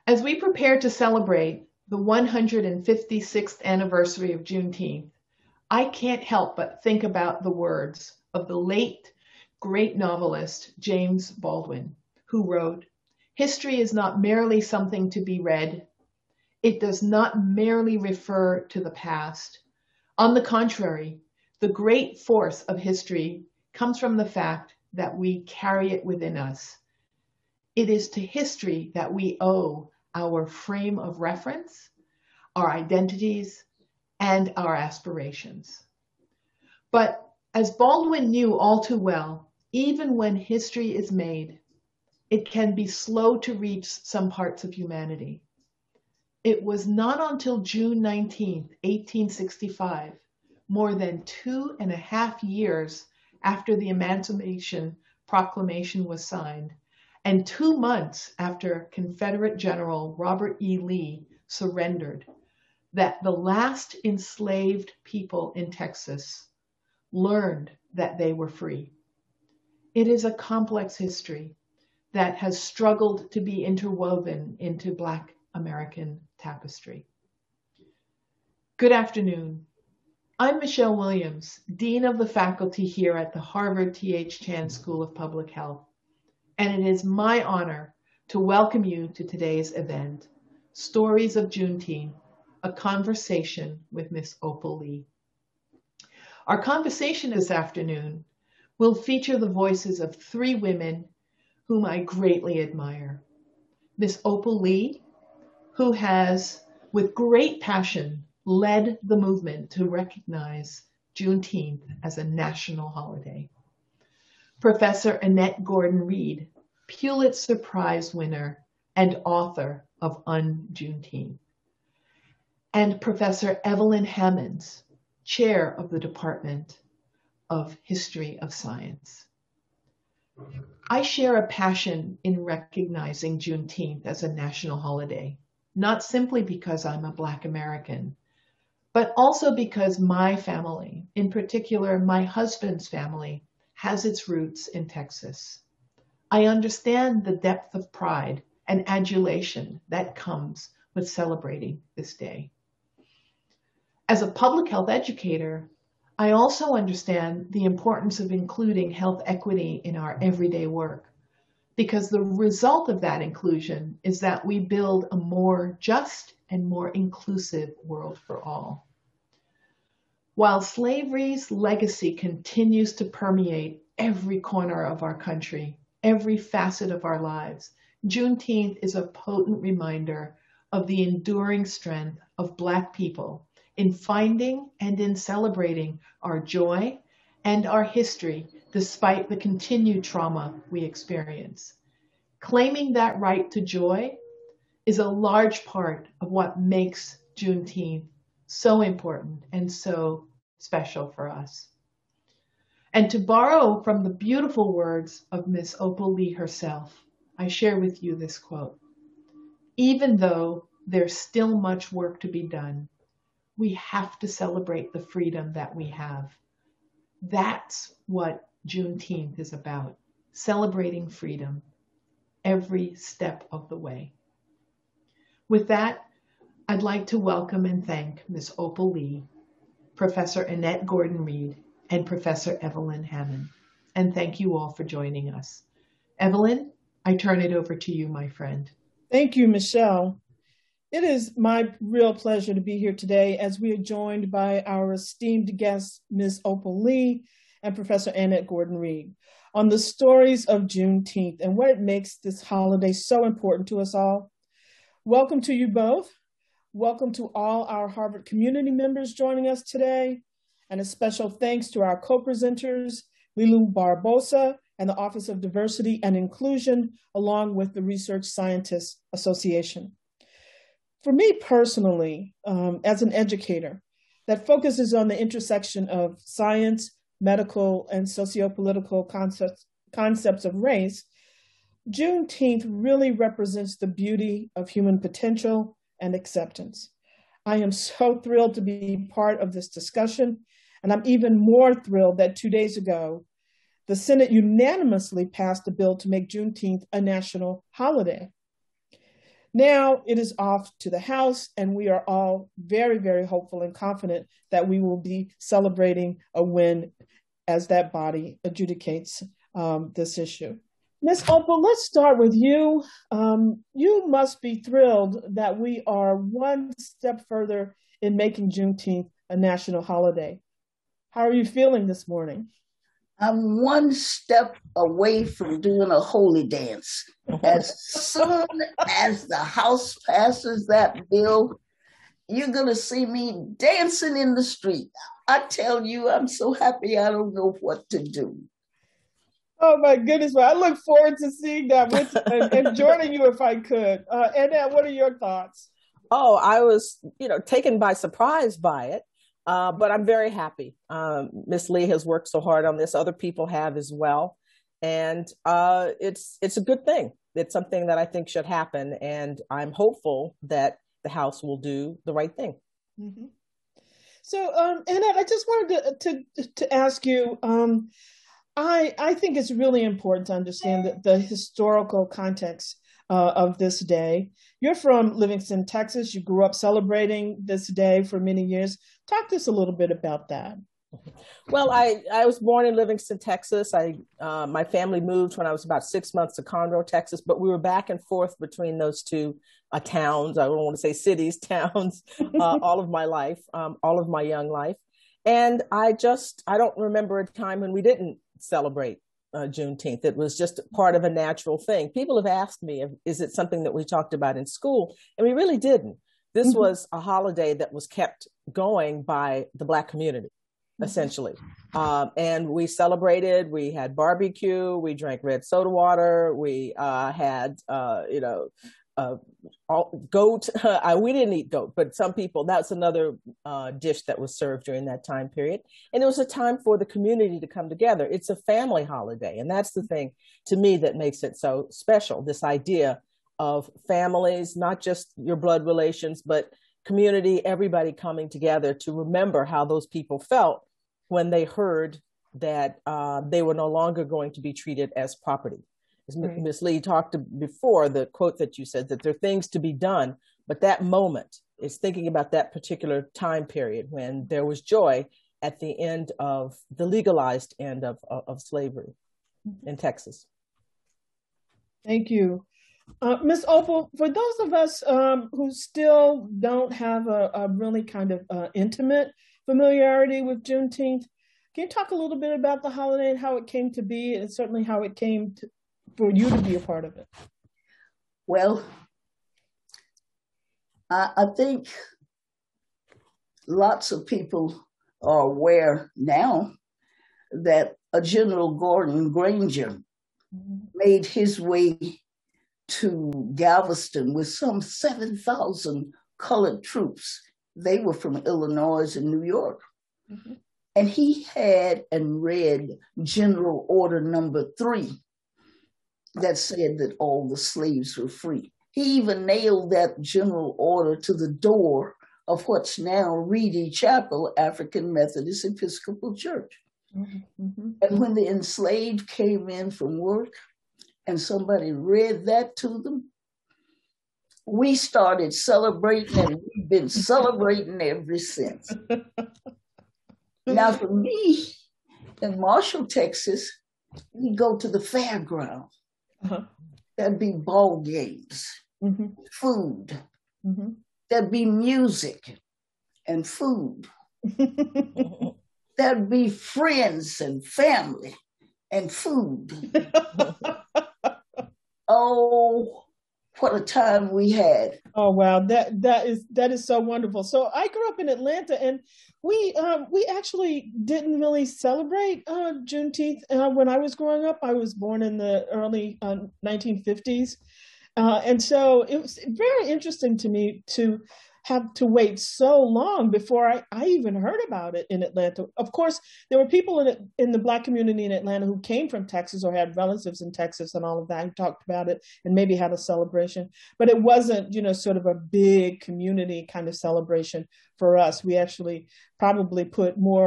As we prepare to celebrate the 156th anniversary of Juneteenth, I can't help but think about the words of the late great novelist James Baldwin, who wrote, "History is not merely something to be read. It does not merely refer to the past. On the contrary, the great force of history comes from the fact that we carry it within us. It is to history that we owe our frame of reference, our identities, and our aspirations." But as Baldwin knew all too well, even when history is made, it can be slow to reach some parts of humanity. It was not until June 19th, 1865, more than 2.5 years after the Emancipation Proclamation was signed, and 2 months after Confederate General Robert E. Lee surrendered, that the last enslaved people in Texas learned that they were free. It is a complex history that has struggled to be interwoven into Black American tapestry. Good afternoon. I'm Michelle Williams, Dean of the Faculty here at the Harvard T.H. Chan School of Public Health, and it is my honor to welcome you to today's event, Stories of Juneteenth, a conversation with Miss Opal Lee. Our conversation this afternoon will feature the voices of three women whom I greatly admire. Miss Opal Lee, who has, with great passion, led the movement to recognize Juneteenth as a national holiday. Professor Annette Gordon-Reed, Pulitzer Prize winner and author of Un-Juneteenth. And Professor Evelyn Hammonds, chair of the Department of History of Science. I share a passion in recognizing Juneteenth as a national holiday, not simply because I'm a Black American, but also because my family, in particular my husband's family, has its roots in Texas. I understand the depth of pride and adulation that comes with celebrating this day. As a public health educator, I also understand the importance of including health equity in our everyday work, because the result of that inclusion is that we build a more just and more inclusive world for all. While slavery's legacy continues to permeate every corner of our country, every facet of our lives, Juneteenth is a potent reminder of the enduring strength of Black people in finding and in celebrating our joy and our history despite the continued trauma we experience. Claiming that right to joy is a large part of what makes Juneteenth so important and so special for us. And to borrow from the beautiful words of Miss Opal Lee herself, I share with you this quote: "Even though there's still much work to be done, we have to celebrate the freedom that we have." That's what Juneteenth is about, celebrating freedom every step of the way. With that, I'd like to welcome and thank Ms. Opal Lee, Professor Annette Gordon-Reed, and Professor Evelyn Hammond. And thank you all for joining us. Evelyn, I turn it over to you, my friend. Thank you, Michelle. It is my real pleasure to be here today as we are joined by our esteemed guests, Ms. Opal Lee and Professor Annette Gordon-Reed, on the stories of Juneteenth and what it makes this holiday so important to us all. Welcome to you both. Welcome to all our Harvard community members joining us today, and a special thanks to our co-presenters, Lilu Barbosa and the Office of Diversity and Inclusion, along with the Research Scientists Association. For me personally, as an educator that focuses on the intersection of science, medical, and socio-political concepts of race, Juneteenth really represents the beauty of human potential and acceptance. I am so thrilled to be part of this discussion, and I'm even more thrilled that 2 days ago, the Senate unanimously passed a bill to make Juneteenth a national holiday. Now it is off to the House, and we are all very, very hopeful and confident that we will be celebrating a win as that body adjudicates this issue. Ms. Opal, let's start with you. You must be thrilled that we are one step further in making Juneteenth a national holiday. How are you feeling this morning? I'm one step away from doing a holy dance. As soon as the House passes that bill, you're going to see me dancing in the street. I tell you, I'm so happy I don't know what to do. Oh my goodness. Well, I look forward to seeing that with and joining you if I could. Annette, what are your thoughts? Oh, I was, taken by surprise by it. But I'm very happy. Ms. Lee has worked so hard on this. Other people have as well. And it's a good thing. It's something that I think should happen. And I'm hopeful that the House will do the right thing. Mm-hmm. So, Annette, I just wanted to ask you, I think it's really important to understand the historical context of this day. You're from Livingston, Texas. You grew up celebrating this day for many years. Talk to us a little bit about that. Well, I was born in Livingston, Texas. My family moved when I was about 6 months to Conroe, Texas, but we were back and forth between those two towns. I don't want to say cities, towns, all of my life, all of my young life. And I don't remember a time when we didn't celebrate Juneteenth. It was just part of a natural thing. People have asked me, is it something that we talked about in school? And we really didn't. This was a holiday that was kept going by the Black community, essentially. And we celebrated, we had barbecue, we drank red soda water, we had, goat. We didn't eat goat, but some people, that's another dish that was served during that time period. And it was a time for the community to come together. It's a family holiday. And that's the thing to me that makes it so special, this idea of families, not just your blood relations, but community, everybody coming together to remember how those people felt when they heard that they were no longer going to be treated as property. As Ms. Lee talked before, the quote that you said, that there are things to be done, but that moment is thinking about that particular time period when there was joy at the end of the legalized end of slavery in Texas. Thank you. Ms. Opal, for those of us who still don't have a really kind of intimate familiarity with Juneteenth, can you talk a little bit about the holiday and how it came to be, and certainly how it came for you to be a part of it? Well, I think lots of people are aware now that a General Gordon Granger made his way to Galveston with some 7,000 colored troops. They were from Illinois and New York. Mm-hmm. And he had and read General Order Number 3 that said that all the slaves were free. He even nailed that general order to the door of what's now Reedy Chapel, African Methodist Episcopal Church. Mm-hmm. And when the enslaved came in from work and somebody read that to them, we started celebrating, and we've been celebrating ever since. Now, for me, in Marshall, Texas, we go to the fairground. Uh-huh. There'd be ball games, mm-hmm. food. Mm-hmm. There'd be music and food. There'd be friends and family and food. Oh, what a time we had. Oh, wow. That is so wonderful. So I grew up in Atlanta, and we actually didn't really celebrate Juneteenth when I was growing up. I was born in the early 1950s. And so it was very interesting to me to have to wait so long before I even heard about it in Atlanta. Of course, there were people in the Black community in Atlanta who came from Texas or had relatives in Texas and all of that, who talked about it and maybe had a celebration. But it wasn't, sort of a big community kind of celebration for us. We actually probably put more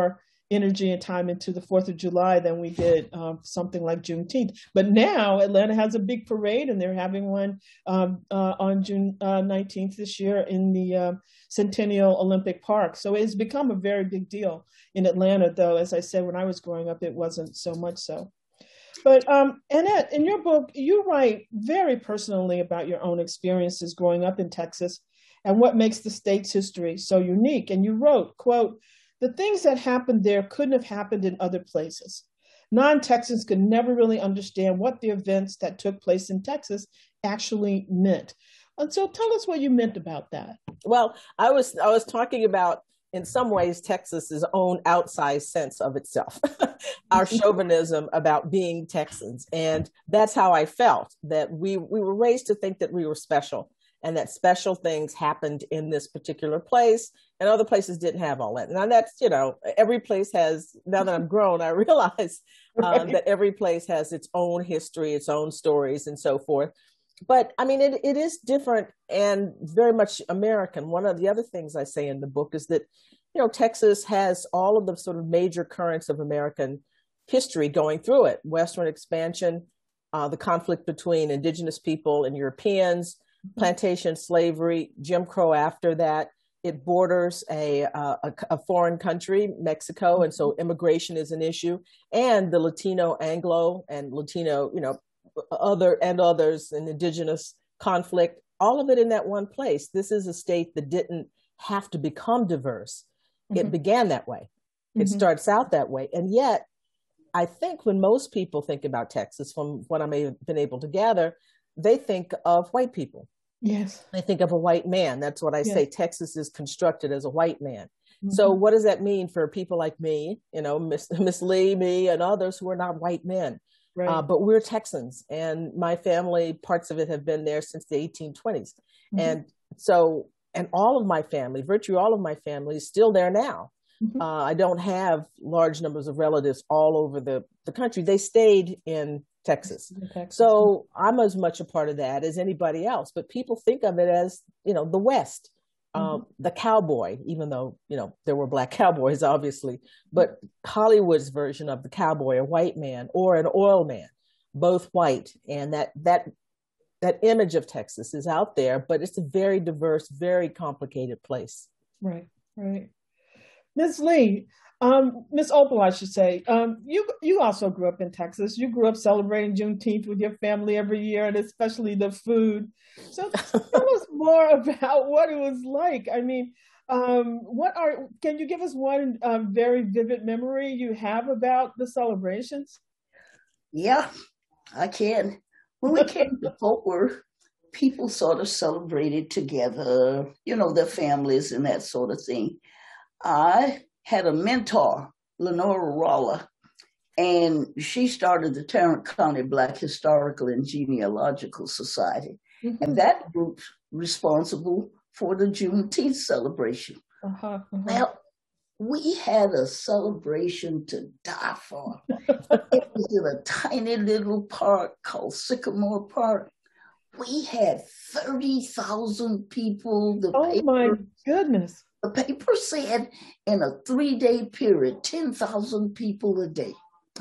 energy and time into the 4th of July than we did something like Juneteenth. But now Atlanta has a big parade, and they're having one on June 19th this year in the Centennial Olympic Park. So it's become a very big deal in Atlanta, though, as I said, when I was growing up, it wasn't so much so. But Annette, in your book, you write very personally about your own experiences growing up in Texas and what makes the state's history so unique. And you wrote, quote, "The things that happened there couldn't have happened in other places. Non-Texans could never really understand what the events that took place in Texas actually meant." And so tell us what you meant about that. Well, I was talking about, in some ways, Texas's own outsized sense of itself, our chauvinism about being Texans. And that's how I felt, that we were raised to think that we were special and that special things happened in this particular place and other places didn't have all that. Now that's, every place has, now that I'm grown, I realize that every place has its own history, its own stories and so forth. But I mean, it is different and very much American. One of the other things I say in the book is that, Texas has all of the sort of major currents of American history going through it. Western expansion, the conflict between indigenous people and Europeans, plantation slavery, Jim Crow after that. It borders a foreign country, Mexico, and so immigration is an issue. And the Latino, Anglo, and Latino, others, and indigenous conflict, all of it in that one place. This is a state that didn't have to become diverse. It began that way. It starts out that way. And yet, I think when most people think about Texas, from what I may have been able to gather, they think of white people. Yes. They think of a white man. That's what I say. Texas is constructed as a white man. So what does that mean for people like me, Miss Lee, me, and others who are not white men? Right. But we're Texans, and my family, parts of it have been there since the 1820s. And so, and all of my family, virtually all of my family is still there now. I don't have large numbers of relatives all over the country. They stayed in Texas. So I'm as much a part of that as anybody else, but people think of it as, the West, the cowboy, even though, there were Black cowboys, obviously, but Hollywood's version of the cowboy, a white man or an oil man, both white. And that image of Texas is out there, but it's a very diverse, very complicated place. Right. Ms. Lee, Ms. Opal, I should say, you also grew up in Texas. You grew up celebrating Juneteenth with your family every year, and especially the food. So tell us more about what it was like. I mean, can you give us one very vivid memory you have about the celebrations? Yeah, I can. When we came to Fort Worth, people sort of celebrated together, their families and that sort of thing. I had a mentor, Lenora Rolla, and she started the Tarrant County Black Historical and Genealogical Society. And that group's responsible for the Juneteenth celebration. Well, we had a celebration to die for. It was in a tiny little park called Sycamore Park. We had 30,000 people. My goodness. The paper said in a 3-day period, 10,000 people a day.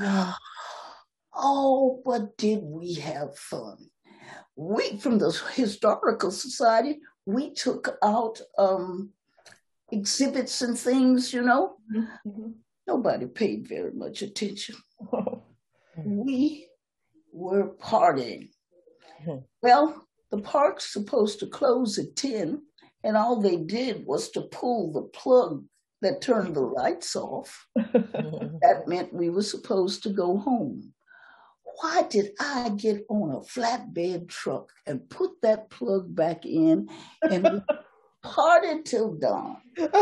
Oh, but did we have fun? We, from the Historical Society, we took out exhibits and things, Nobody paid very much attention. We were partying. Well, the park's supposed to close at 10, and all they did was to pull the plug that turned the lights off. That meant we were supposed to go home. Why did I get on a flatbed truck and put that plug back in and we partied till dawn?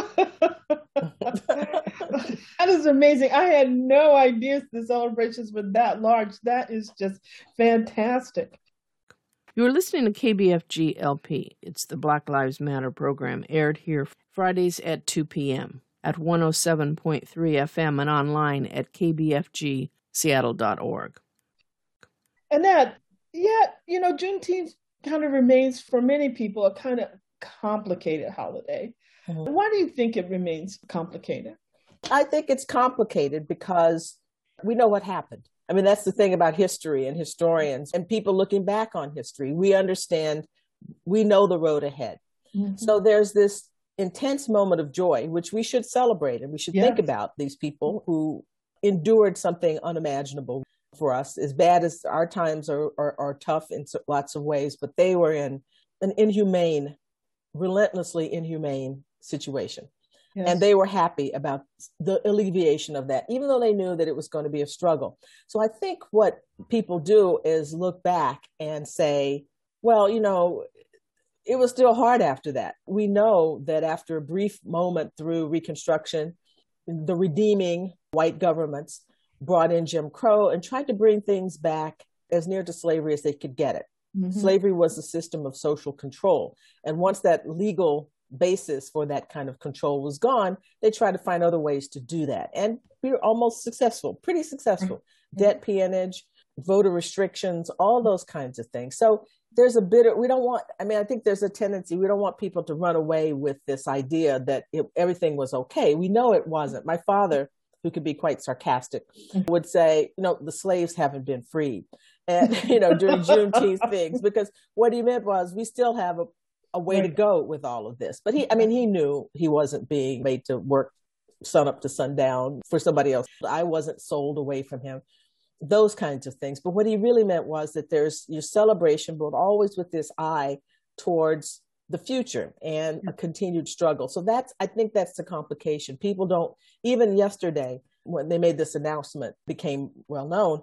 That is amazing. I had no idea the celebrations were that large. That is just fantastic. You are listening to KBFG LP. It's the Black Lives Matter program, aired here Fridays at 2 p.m. at 107.3 FM and online at kbfgseattle.org. Annette, Juneteenth kind of remains, for many people, a kind of complicated holiday. Why do you think it remains complicated? I think it's complicated because we know what happened. I mean, that's the thing about history and historians and people looking back on history. We understand, we know the road ahead. Mm-hmm. So there's this intense moment of joy, which we should celebrate, and we should think about these people who endured something unimaginable for us. As bad as our times are tough in lots of ways, but they were in an inhumane, relentlessly inhumane situation. Yes. And they were happy about the alleviation of that, even though they knew that it was going to be a struggle. So I think what people do is look back and say, well, you know, it was still hard after that. We know that after a brief moment through Reconstruction, the redeeming white governments brought in Jim Crow and tried to bring things back as near to slavery as they could get it. Mm-hmm. Slavery was a system of social control. And once that legal basis for that kind of control was gone, they tried to find other ways to do that. And we were almost successful, pretty successful. Mm-hmm. Debt peonage, voter restrictions, all those kinds of things. So there's I think there's a tendency, we don't want people to run away with this idea that everything was okay. We know it wasn't. My father, who could be quite sarcastic, would say, the slaves haven't been freed. And, during Juneteenth things, because what he meant was we still have a way to go with all of this. But he knew he wasn't being made to work sun up to sundown for somebody else. I wasn't sold away from him, those kinds of things. But what he really meant was that there's your celebration, but always with this eye towards the future and a continued struggle. So I think that's the complication. People don't, even yesterday, when they made this announcement, became well known,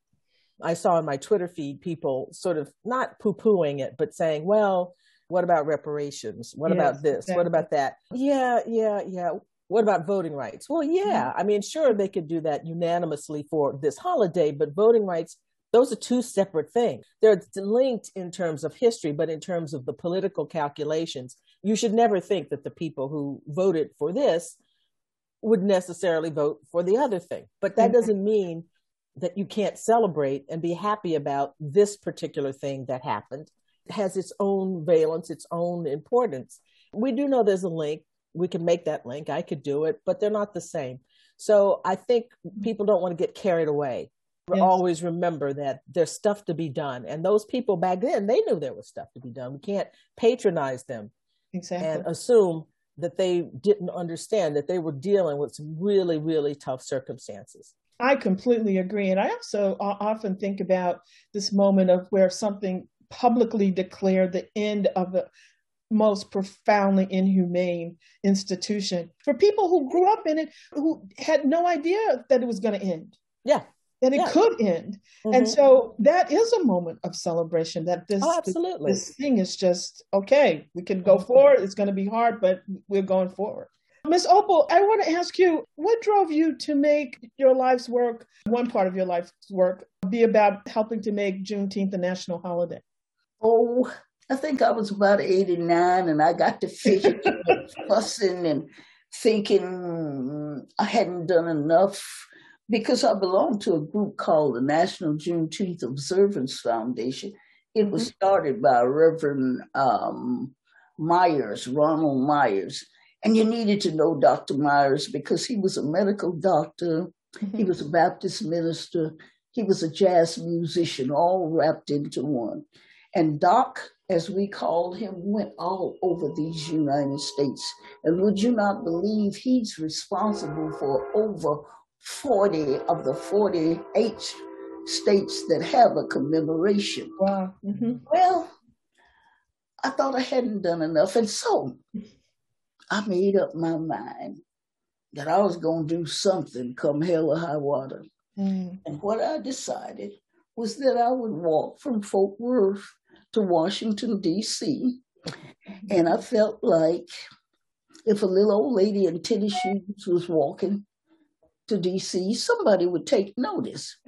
I saw in my Twitter feed people sort of not poo-pooing it, but saying, well, what about reparations? What about this? Exactly. What about that? Yeah. What about voting rights? Well, yeah. I mean, sure, they could do that unanimously for this holiday, but voting rights, those are two separate things. They're linked in terms of history, but in terms of the political calculations, you should never think that the people who voted for this would necessarily vote for the other thing. But that doesn't mean that you can't celebrate and be happy about this particular thing that happened. It has its own valence, its own importance. We do know there's a link. We can make that link. I could do it, but they're not the same. So I think people don't want to get carried away. Yes. Always remember that there's stuff to be done. And those people back then, they knew there was stuff to be done. We can't patronize them and assume that they didn't understand that they were dealing with some really, really tough circumstances. I completely agree. And I also often think about this moment of where something publicly declared the end of the most profoundly inhumane institution for people who grew up in it, who had no idea that it was going to end. Yeah. That it could end. Mm-hmm. And so that is a moment of celebration, that this thing is just, okay, we can go forward. It's going to be hard, but we're going forward. Ms. Opal, I want to ask you, what drove you to make your life's work, one part of your life's work, be about helping to make Juneteenth a national holiday? Oh, I think I was about 89 and I got to fidgeting and fussing and thinking I hadn't done enough because I belonged to a group called the National Juneteenth Observance Foundation. It was started by Reverend Myers, Ronald Myers. And you needed to know Dr. Myers because he was a medical doctor, he was a Baptist minister, he was a jazz musician, all wrapped into one. And Doc, as we called him, went all over these United States. And would you not believe he's responsible for over 40 of the 48 states that have a commemoration. Wow. Mm-hmm. Well, I thought I hadn't done enough. And so I made up my mind that I was going to do something come hell or high water. Mm. And what I decided was that I would walk from Fort Worth to Washington, D.C. And I felt like if a little old lady in tennis shoes was walking to D.C., somebody would take notice.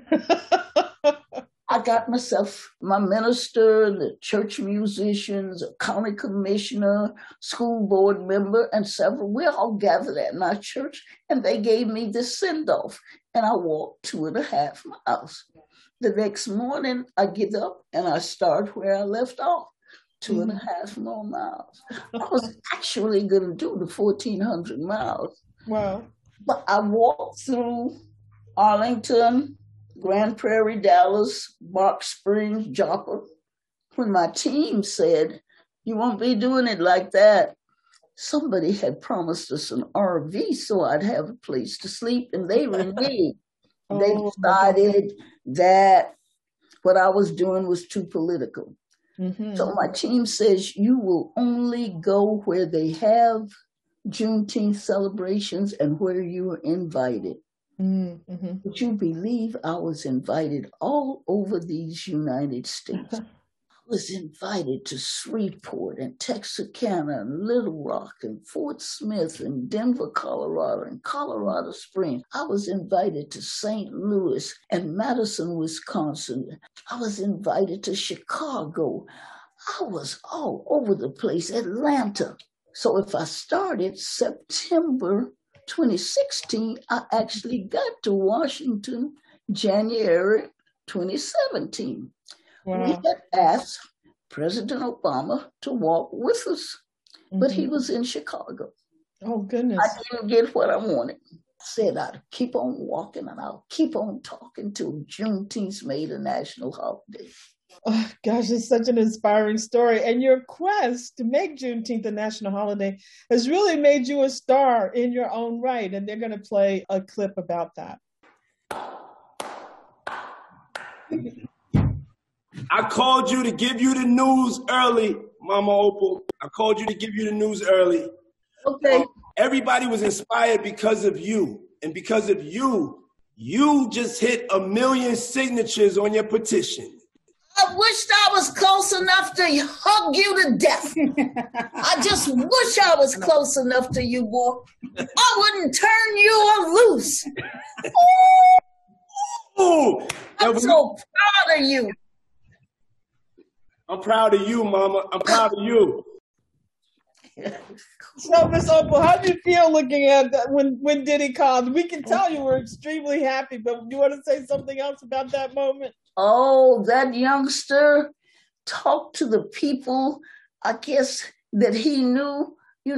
I got myself, my minister, the church musicians, a county commissioner, school board member, and several. We all gathered at my church, and they gave me this send-off, and I walked 2.5 miles. The next morning, I get up, and I start where I left off, 2.5 more miles. I was actually going to do the 1,400 miles. Wow. But I walked through Arlington, Grand Prairie, Dallas, Bark Springs, Joppa, when my team said, "You won't be doing it like that." Somebody had promised us an RV so I'd have a place to sleep, and they reneged. They decided that what I was doing was too political. Mm-hmm. So my team says, "You will only go where they have Juneteenth celebrations and where you are invited." Mm-hmm. Would you believe I was invited all over these United States? I was invited to Shreveport and Texarkana and Little Rock and Fort Smith and Denver, Colorado and Colorado Springs. I was invited to St. Louis and Madison, Wisconsin. I was invited to Chicago. I was all over the place, Atlanta. So if I started September 2016, I actually got to Washington January 2017. Wow. We had asked President Obama to walk with us, but he was in Chicago. Oh, goodness. I didn't get what I wanted. I said I'd keep on walking and I'll keep on talking till Juneteenth made a national holiday. Oh, gosh, it's such an inspiring story. And your quest to make Juneteenth a national holiday has really made you a star in your own right. And they're going to play a clip about that. I called you to give you the news early, Mama Opal. I called you to give you the news early. Okay. Everybody was inspired because of you. And because of you, you just hit 1 million signatures on your petition. I wished I was close enough to hug you to death. I just wish I was close enough to you, boy. I wouldn't turn you loose. Ooh, I'm so proud of you. I'm proud of you, Mama. I'm proud of you. So, Miss Opal, how do you feel looking at that when Diddy called? We can tell you were extremely happy, but you want to say something else about that moment? Oh, that youngster talked to the people, I guess, that he knew,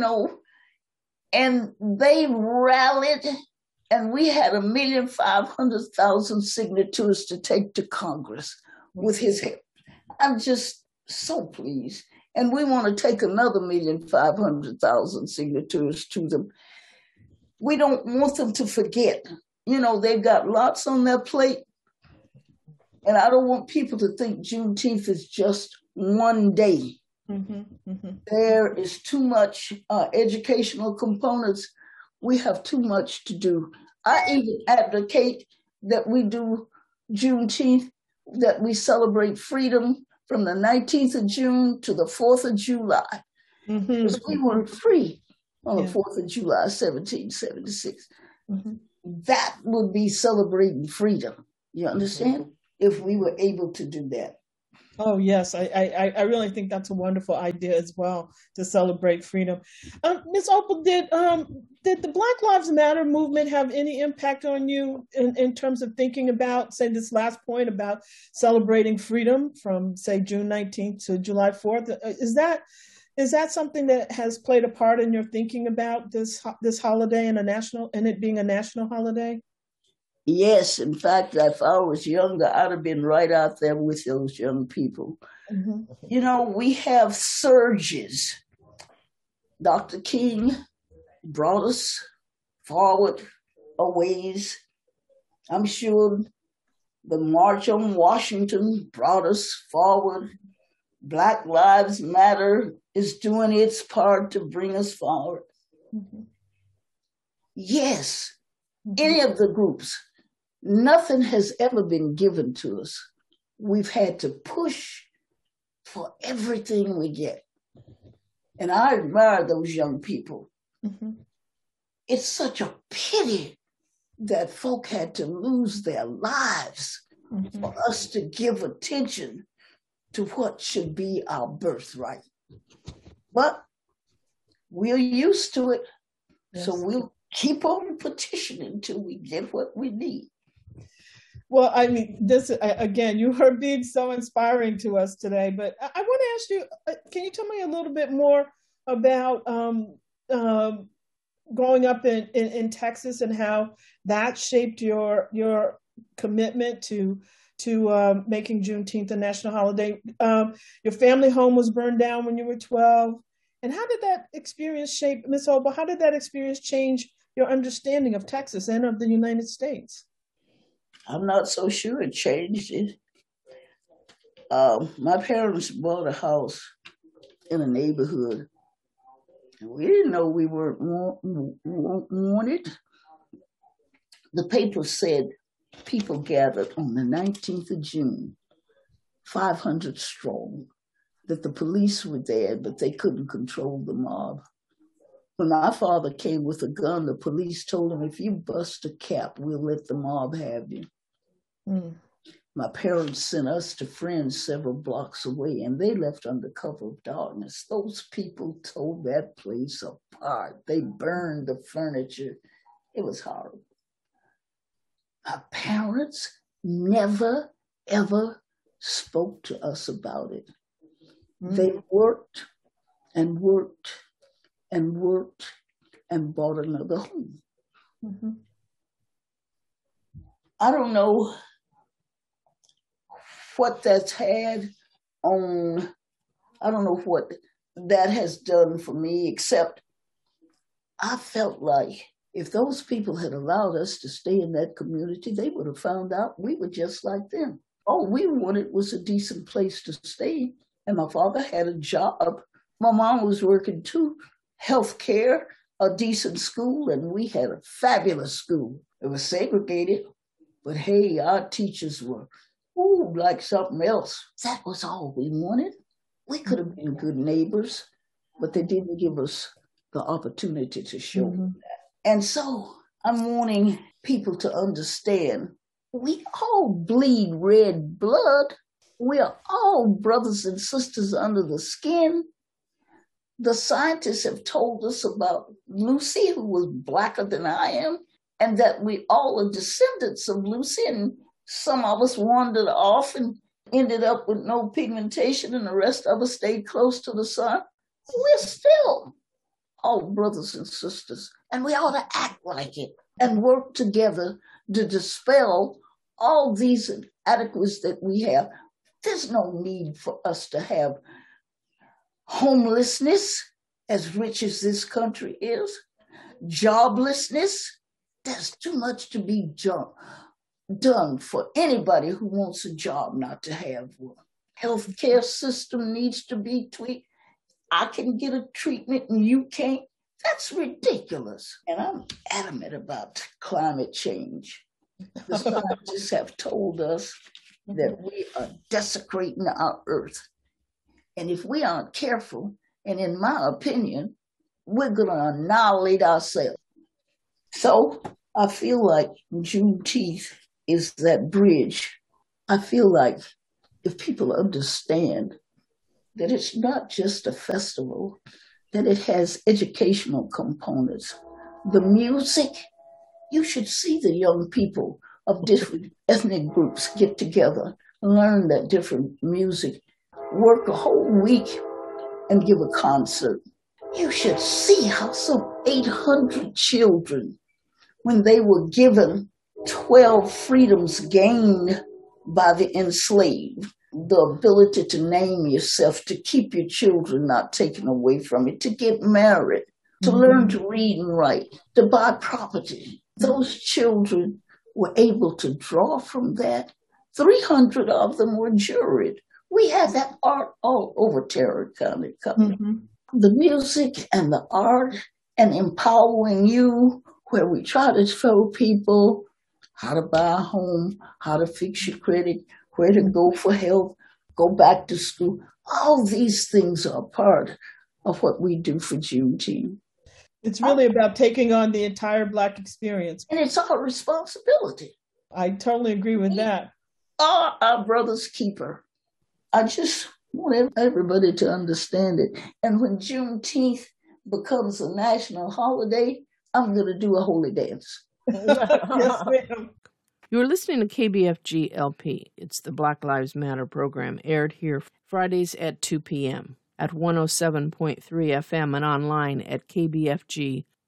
and they rallied, and we had 1,500,000 signatures to take to Congress with his help. I'm just so pleased. And we want to take another 1,500,000 signatures to them. We don't want them to forget. They've got lots on their plate. And I don't want people to think Juneteenth is just one day. Mm-hmm, mm-hmm. There is too much educational components. We have too much to do. I even advocate that we do Juneteenth, that we celebrate freedom from the 19th of June to the 4th of July. Because we were free on the 4th of July, 1776. Mm-hmm. That would be celebrating freedom. You understand? If we were able to do that. Oh, yes. I really think that's a wonderful idea as well, to celebrate freedom. Ms. Opal, did the Black Lives Matter movement have any impact on you in terms of thinking about, say, this last point about celebrating freedom from, say, June 19th to July 4th? Is that something that has played a part in your thinking about this holiday and it being a national holiday? Yes, in fact, if I was younger, I'd have been right out there with those young people. Mm-hmm. We have surges. Dr. King brought us forward a ways. I'm sure the March on Washington brought us forward. Black Lives Matter is doing its part to bring us forward. Mm-hmm. Yes, any of the groups. Nothing has ever been given to us. We've had to push for everything we get. And I admire those young people. Mm-hmm. It's such a pity that folk had to lose their lives for us to give attention to what should be our birthright. But we're used to it. Yes. So we'll keep on petitioning until we get what we need. Well, I mean, this, again, you are being so inspiring to us today, but I want to ask you, can you tell me a little bit more about growing up in Texas and how that shaped your commitment to making Juneteenth a national holiday. Your family home was burned down when you were 12. And how did that experience shape, Ms. Opal, how did that experience change your understanding of Texas and of the United States? I'm not so sure it changed it. My parents bought a house in a neighborhood. We didn't know we weren't wanted. The paper said people gathered on the 19th of June, 500 strong, that the police were there, but they couldn't control the mob. When my father came with a gun, the police told him, if you bust a cap, we'll let the mob have you. Mm. My parents sent us to friends several blocks away, and they left under cover of darkness. Those people tore that place apart. They burned the furniture. It was horrible. My parents never, ever spoke to us about it. Mm. They worked and worked and worked and bought another home. Mm-hmm. I don't know what that's had on, I don't know what that has done for me, except I felt like if those people had allowed us to stay in that community, they would have found out we were just like them. All we wanted was a decent place to stay. And my father had a job. My mom was working too. Health care, a decent school, and we had a fabulous school. It was segregated, but hey, our teachers were like something else. That was all we wanted. We could have been good neighbors, but they didn't give us the opportunity to show that. And so I'm wanting people to understand we all bleed red blood. We are all brothers and sisters under the skin. The scientists have told us about Lucy, who was blacker than I am, and that we all are descendants of Lucy, and some of us wandered off and ended up with no pigmentation, and the rest of us stayed close to the sun. We're still all brothers and sisters, and we ought to act like it and work together to dispel all these inadequacies that we have. There's no need for us to have homelessness, as rich as this country is, joblessness. There's too much to be done for anybody who wants a job not to have one. Healthcare system needs to be tweaked. I can get a treatment and you can't. That's ridiculous. And I'm adamant about climate change. The scientists have told us that we are desecrating our earth. And if we aren't careful, and in my opinion, we're going to annihilate ourselves. So I feel like Juneteenth is that bridge. I feel like if people understand that it's not just a festival, that it has educational components. The music, you should see the young people of different ethnic groups get together, learn that different music, work a whole week and give a concert. You should see how some 800 children, when they were given 12 freedoms gained by the enslaved, the ability to name yourself, to keep your children not taken away from it, to get married, to learn to read and write, to buy property. Those children were able to draw from that. 300 of them were juried. We have that art all over Tarrant County. The music and the art and empowering you, where we try to show people how to buy a home, how to fix your credit, where to go for health, go back to school. All these things are part of what we do for Juneteenth. It's really about taking on the entire Black experience. And it's our responsibility. I totally agree with that. Are our brother's keeper. I just want everybody to understand it. And when Juneteenth becomes a national holiday, I'm going to do a holy dance. Yes, ma'am. You're listening to KBFG LP. It's the Black Lives Matter program, aired here Fridays at 2 p.m. at 107.3 FM and online at kbfg.com.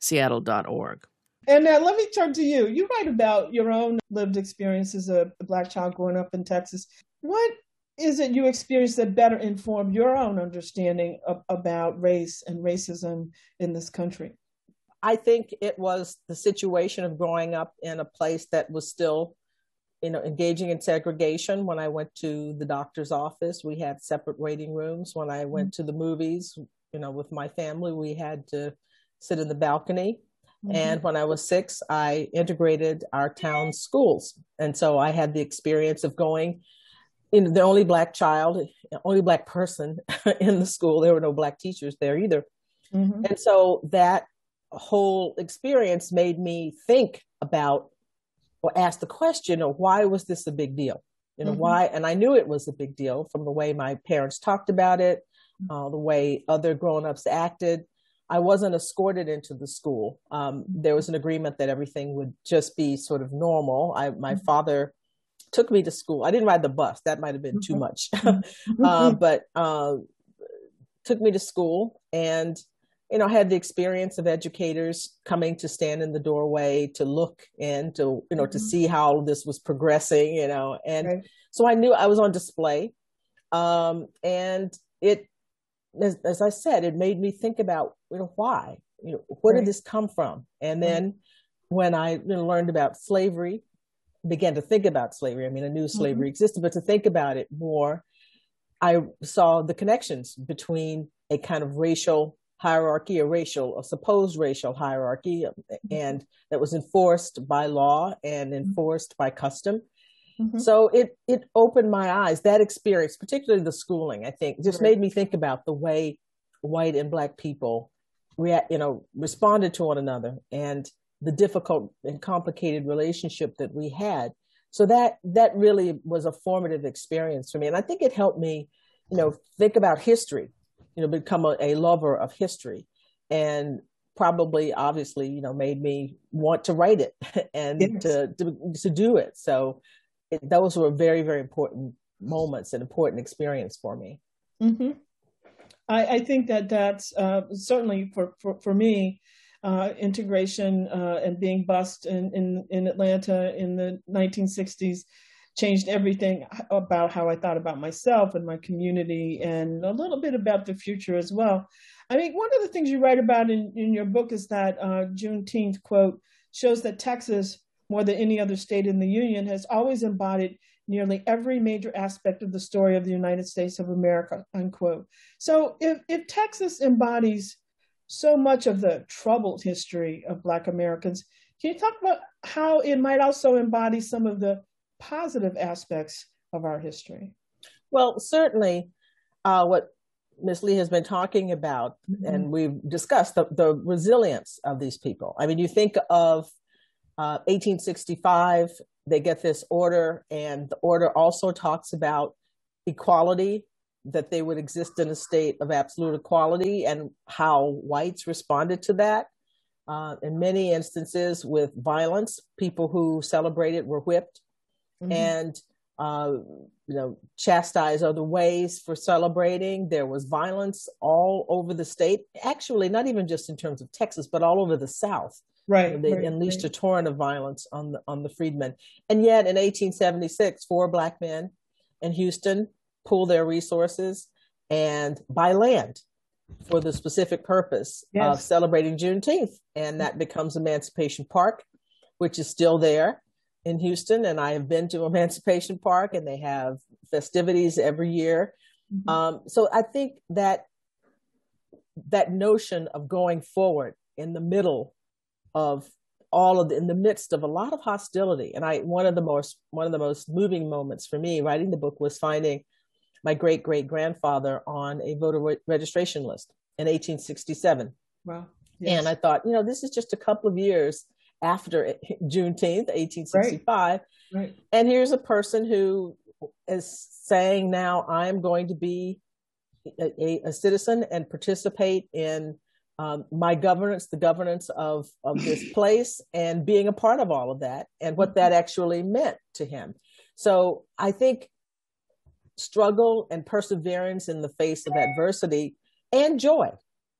seattle.org. And now let me turn to you. You write about your own lived experience as a Black child growing up in Texas. What is it you experienced that better informed your own understanding about race and racism in this country? I think it was the situation of growing up in a place that was still, engaging in segregation. When I went to the doctor's office, we had separate waiting rooms. When I went to the movies, with my family, we had to sit in the balcony. Mm-hmm. And when I was 6, I integrated our town schools. And so I had the experience of going, the only Black child, only Black person in the school. There were no Black teachers there either. Mm-hmm. And so that whole experience made me think about or ask the question of why was this a big deal? Mm-hmm. Why? And I knew it was a big deal from the way my parents talked about it, the way other grown-ups acted. I wasn't escorted into the school. There was an agreement that everything would just be sort of normal. My father took me to school. I didn't ride the bus. That might have been too much. But took me to school, and I had the experience of educators coming to stand in the doorway to look in, to to see how this was progressing, and right. So I knew I was on display. And it, as I said, it made me think about, why, where did this come from? And then when I learned about slavery, began to think about slavery. I mean, I knew slavery existed, but to think about it more, I saw the connections between a kind of racial hierarchy, a supposed racial hierarchy, and that was enforced by law and enforced by custom. Mm-hmm. So it opened my eyes. That experience, particularly the schooling, I think, just made me think about the way white and Black people responded to one another, and the difficult and complicated relationship that we had. So that really was a formative experience for me. And I think it helped me, think about history, become a lover of history, and probably, obviously, made me want to write it and to do it. So those were very, very important moments and important experience for me. Mm-hmm. I think that's certainly for me, integration and being bused in Atlanta in the 1960s changed everything about how I thought about myself and my community, and a little bit about the future as well. I mean, one of the things you write about in your book is that Juneteenth, quote, shows that Texas, more than any other state in the Union, has always embodied nearly every major aspect of the story of the United States of America, unquote. So if Texas embodies so much of the troubled history of Black Americans, can you talk about how it might also embody some of the positive aspects of our history? Well, certainly what Ms. Lee has been talking about, and we've discussed the resilience of these people. I mean, you think of 1865, they get this order, and the order also talks about equality, that they would exist in a state of absolute equality, and how whites responded to that. In many instances with violence, people who celebrated were whipped and chastised other ways for celebrating. There was violence all over the state, actually, not even just in terms of Texas, but all over the South. Right. They unleashed a torrent of violence on the freedmen. And yet in 1876, 4 Black men in Houston pool their resources and buy land for the specific purpose of celebrating Juneteenth. And that becomes Emancipation Park, which is still there in Houston. And I have been to Emancipation Park, and they have festivities every year. So I think that notion of going forward in the middle of in the midst of a lot of hostility. And one of the most moving moments for me writing the book was finding my great-great-grandfather on a voter registration list in 1867. Wow. Yes. And I thought, this is just a couple of years after Juneteenth, 1865. Right. And here's a person who is saying, now I'm going to be a citizen and participate in my governance, the governance of this place, and being a part of all of that, and what that actually meant to him. So I think struggle and perseverance in the face of adversity, and joy.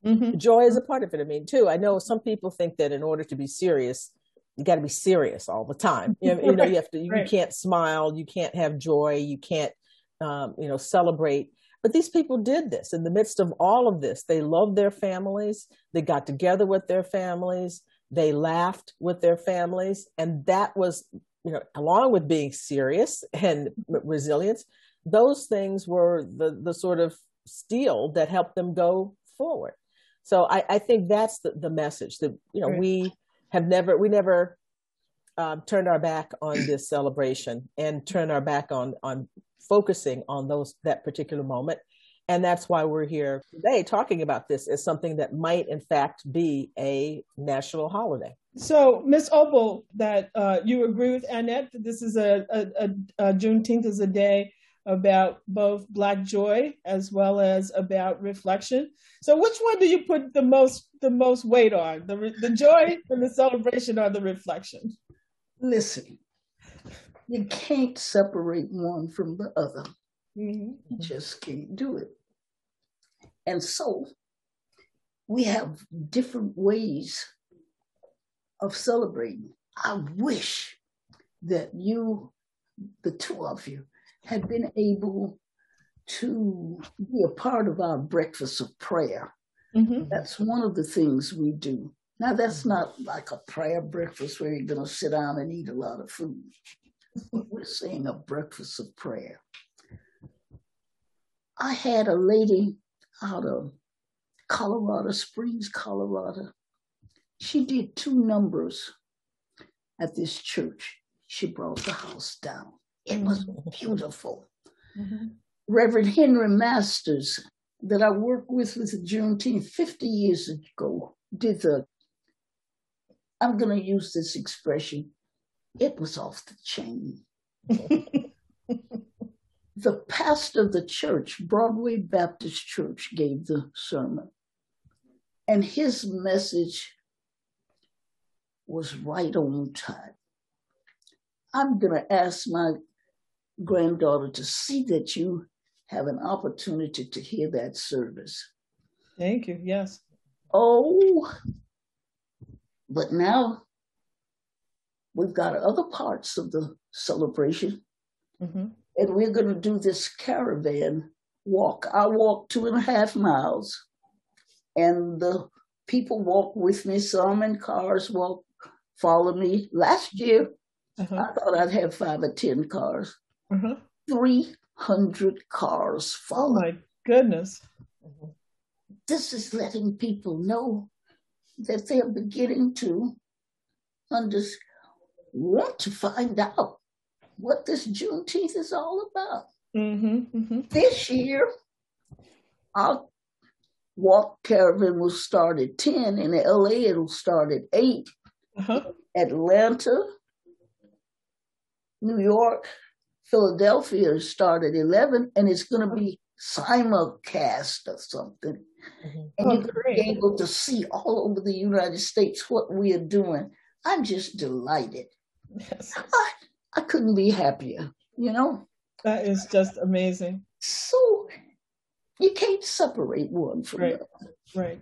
Mm-hmm. Joy is a part of it. I mean, too, I know some people think that in order to be serious, you got to be serious all the time. You know, you have to, you can't smile, you can't have joy, you can't, celebrate. But these people did this in the midst of all of this. They loved their families. They got together with their families. They laughed with their families. And that was, along with being serious and resilience, those things were the sort of steel that helped them go forward. So I think that's the message that, we never turned our back on this celebration and turned our back on focusing on that particular moment. And that's why we're here today talking about this as something that might in fact be a national holiday. So, Ms. Opal, that you agree with Annette that this is a Juneteenth is a day about both Black joy as well as about reflection. So which one do you put the most weight on? The joy and the celebration, or the reflection? Listen, you can't separate one from the other. Mm-hmm. You just can't do it. And so we have different ways of celebrating. I wish that you, the two of you, had been able to be a part of our breakfast of prayer. Mm-hmm. That's one of the things we do. Now, that's not like a prayer breakfast where you're going to sit down and eat a lot of food. We're saying a breakfast of prayer. I had a lady out of Colorado Springs, Colorado. She did 2 numbers at this church. She brought the house down. It was beautiful. Mm-hmm. Reverend Henry Masters, that I worked with the Juneteenth 50 years ago, did I'm going to use this expression, it was off the chain. The pastor of the church, Broadway Baptist Church, gave the sermon. And his message was right on time. I'm going to ask my granddaughter to see that you have an opportunity to hear that service. Thank you. Yes. Oh, but now we've got other parts of the celebration. Mm-hmm. And we're going to do this caravan walk. I walked 2.5 miles, and the people walk with me. Some in cars follow me. Last year, I thought I'd have 5 or 10 cars. 300 cars follow. Oh my goodness. This is letting people know that they're beginning to want to find out what this Juneteenth is all about. Mm-hmm. Mm-hmm. This year, our walk caravan will start at 10. In LA, it'll start at 8. Atlanta, New York, Philadelphia start at 11, and it's going to be simulcast or something. And you're going to be able to see all over the United States what we are doing. I'm just delighted. Yes. I couldn't be happier, That is just amazing. So you can't separate one from the other. Right.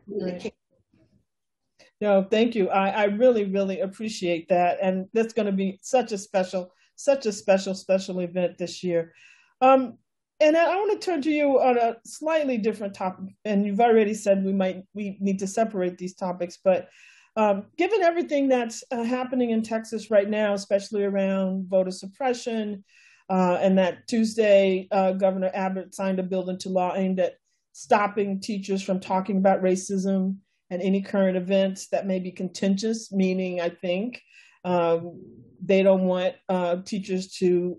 No, thank you. I really, really appreciate that. And that's going to be such a special event this year. And I want to turn to you on a slightly different topic. And you've already said we need to separate these topics, but given everything that's happening in Texas right now, especially around voter suppression, and that Tuesday, Governor Abbott signed a bill into law aimed at stopping teachers from talking about racism and any current events that may be contentious, meaning I think they don't want teachers to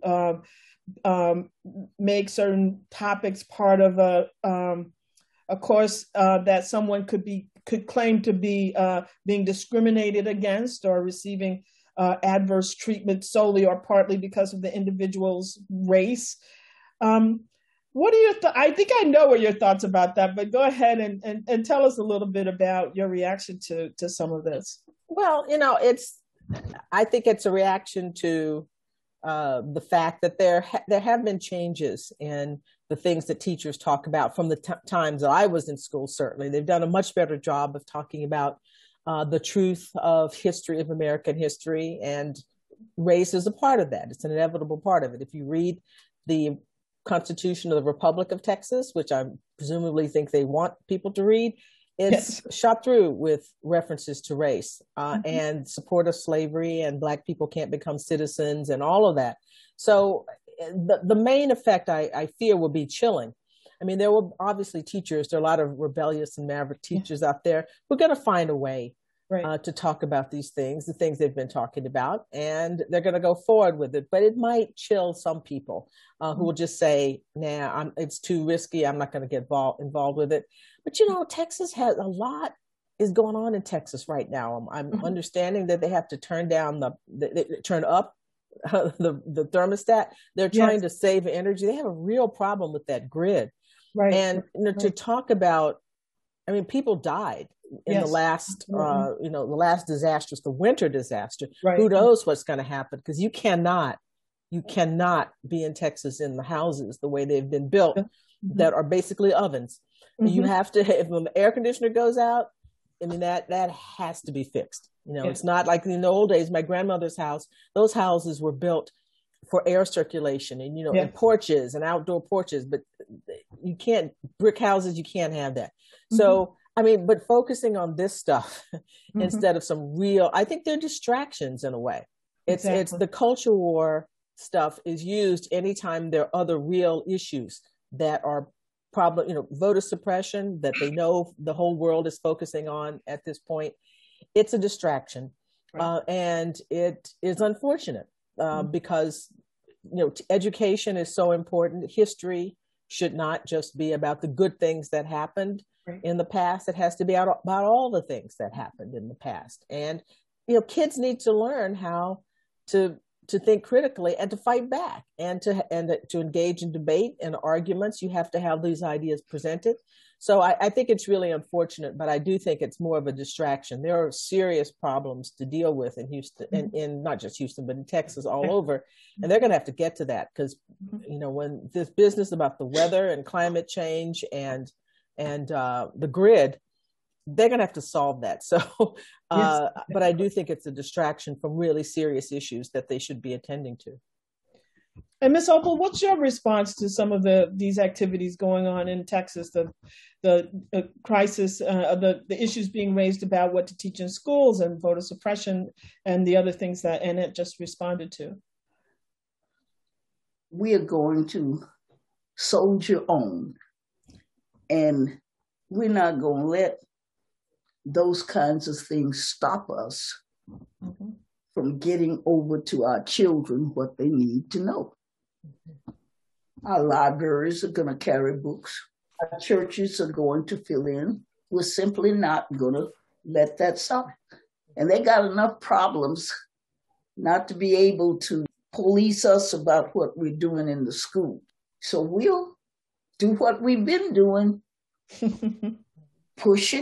make certain topics part of a course that someone could claim to be being discriminated against or receiving adverse treatment solely or partly because of the individual's race. What are your I think I know what your thoughts about that, but go ahead and tell us a little bit about your reaction to some of this. Well, I think it's a reaction to the fact that there have been changes in the things that teachers talk about from the times that I was in school. Certainly, they've done a much better job of talking about the truth of history, of American history, and race is a part of that. It's an inevitable part of it. If you read the Constitution of the Republic of Texas, which I presumably think they want people to read, it's shot through with references to race and support of slavery, and Black people can't become citizens and all of that. So the main effect I fear will be chilling. I mean, there will obviously teachers, there are a lot of rebellious and maverick teachers out there who are going to find a way to talk about these things, the things they've been talking about, and they're going to go forward with it. But it might chill some people who will just say, nah, it's too risky. I'm not going to get involved with it. But, you know, Texas has a lot is going on in Texas right now. I'm understanding that they have to turn down turn up the thermostat. They're trying to save energy. They have a real problem with that grid. Right. And to talk about, I mean, people died in the last, the last disaster, the winter disaster. Right. Who knows what's going to happen? Because you cannot be in Texas in the houses the way they've been built that are basically ovens. You have to, if the air conditioner goes out, I mean, that has to be fixed. You know, it's not like in the old days, my grandmother's house, those houses were built for air circulation and, you know, and porches and outdoor porches, but you can't, brick houses, you can't have that. So, I mean, but focusing on this stuff instead of some real, I think they're distractions in a way. It's the culture war stuff is used anytime there are other real issues that are problem, you know, voter suppression that they know the whole world is focusing on at this point. It's a distraction. And it is unfortunate because, you know, education is so important. History should not just be about the good things that happened in the past. It has to be about all the things that happened in the past. And, you know, kids need to learn how to think critically and to fight back and to engage in debate and arguments. You have to have these ideas presented. So I think it's really unfortunate, but I do think it's more of a distraction. There are serious problems to deal with in Houston, and in not just Houston, but in Texas, all over. And they're going to have to get to that because, you know, when this business about the weather and climate change and the grid, they're going to have to solve that. So, but I do think it's a distraction from really serious issues that they should be attending to. And Ms. Opal, what's your response to some of these activities going on in Texas, the crisis, the issues being raised about what to teach in schools and voter suppression and the other things that Annette just responded to? We are going to soldier on, and we're not going to let those kinds of things stop us from getting over to our children what they need to know. Our libraries are going to carry books. Our churches are going to fill in. We're simply not going to let that stop. And they got enough problems not to be able to police us about what we're doing in the school. So we'll do what we've been doing, push it.